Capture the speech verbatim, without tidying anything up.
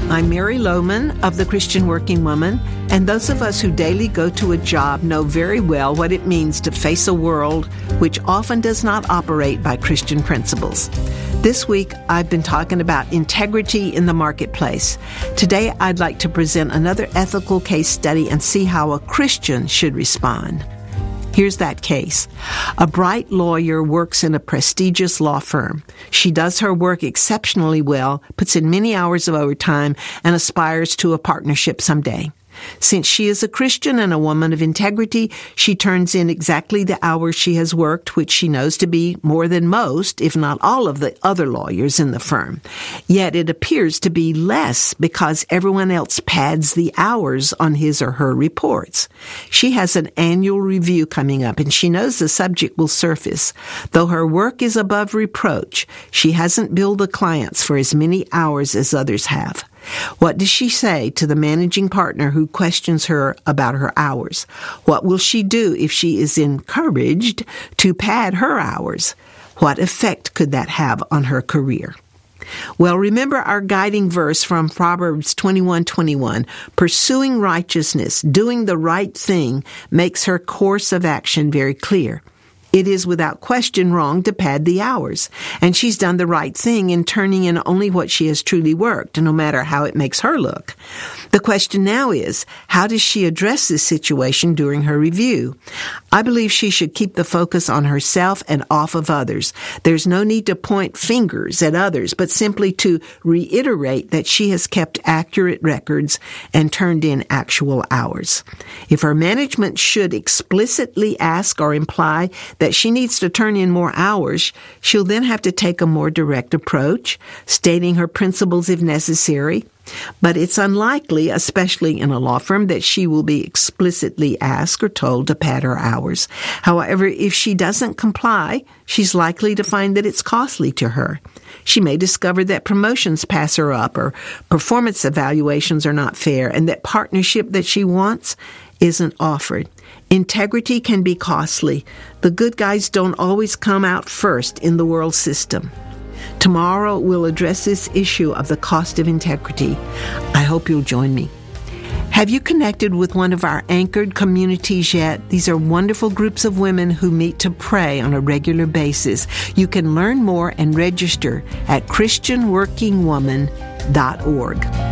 I'm Mary Lohman of the Christian Working Woman, and those of us who daily go to a job know very well what it means to face a world which often does not operate by Christian principles. This week, I've been talking about integrity in the marketplace. Today, I'd like to present another ethical case study and see how a Christian should respond. Here's that case. A bright lawyer works in a prestigious law firm. She does her work exceptionally well, puts in many hours of overtime, and aspires to a partnership someday. Since she is a Christian and a woman of integrity, she turns in exactly the hours she has worked, which she knows to be more than most, if not all, of the other lawyers in the firm. Yet it appears to be less because everyone else pads the hours on his or her reports. She has an annual review coming up, and she knows the subject will surface. Though her work is above reproach, she hasn't billed the clients for as many hours as others have. What does she say to the managing partner who questions her about her hours? What will she do if she is encouraged to pad her hours? What effect could that have on her career? Well, remember our guiding verse from Proverbs twenty-one twenty-one. Pursuing righteousness, doing the right thing, makes her course of action very clear. It is without question wrong to pad the hours, and she's done the right thing in turning in only what she has truly worked, no matter how it makes her look. The question now is, how does she address this situation during her review? I believe she should keep the focus on herself and off of others. There's no need to point fingers at others, but simply to reiterate that she has kept accurate records and turned in actual hours. If her management should explicitly ask or imply that she needs to turn in more hours, she'll then have to take a more direct approach, stating her principles if necessary. But it's unlikely, especially in a law firm, that she will be explicitly asked or told to pad her hours. However, if she doesn't comply, she's likely to find that it's costly to her. She may discover that promotions pass her up or performance evaluations are not fair and that partnership that she wants isn't offered. Integrity can be costly. The good guys don't always come out first in the world system. Tomorrow we'll address this issue of the cost of integrity. I hope you'll join me. Have you connected with one of our anchored communities yet? These are wonderful groups of women who meet to pray on a regular basis. You can learn more and register at christian working woman dot org.